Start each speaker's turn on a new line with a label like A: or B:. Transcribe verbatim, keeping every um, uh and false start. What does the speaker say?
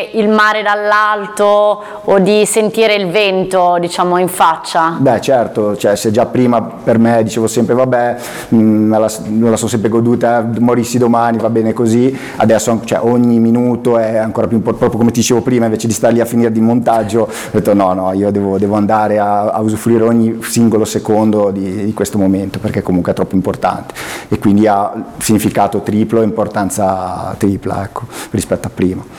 A: il mare dall'alto o di sentire il vento, diciamo, in faccia?
B: Beh, certo, cioè, se già prima per me dicevo sempre vabbè, mh, me la, me la sono sempre goduta, morissi domani, va bene così, adesso cioè, ogni minuto è ancora più importante, proprio come ti dicevo prima, invece di stare lì a finire di montaggio, ho detto no, no, io devo, devo andare a, a usufruire ogni singolo secondo di, di questo momento, perché comunque è troppo importante e quindi ha significato triplo e importanza tripla, ecco, rispetto a prima.